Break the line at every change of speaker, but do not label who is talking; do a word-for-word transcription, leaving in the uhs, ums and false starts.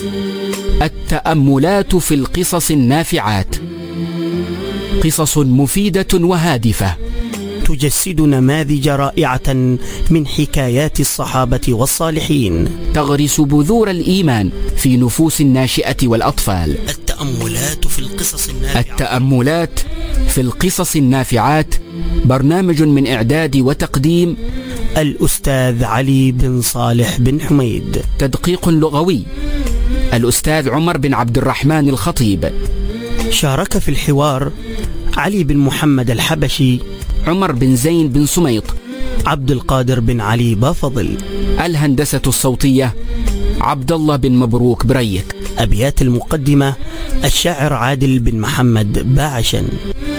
التأملات في القصص النافعات، قصص مفيدة وهادفة
تجسد نماذج رائعة من حكايات الصحابة والصالحين،
تغرس بذور الإيمان في نفوس الناشئة والأطفال.
التأملات في القصص النافعات
التأملات في القصص النافعات برنامج من إعداد وتقديم
الأستاذ علي بن صالح بن حميد.
تدقيق لغوي الأستاذ عمر بن عبد الرحمن الخطيب.
شارك في الحوار علي بن محمد الحبشي،
عمر بن زين بن سميط،
عبد القادر بن علي بافضل.
الهندسة الصوتية عبد الله بن مبروك بريك.
أبيات المقدمة الشاعر عادل بن محمد باعشن.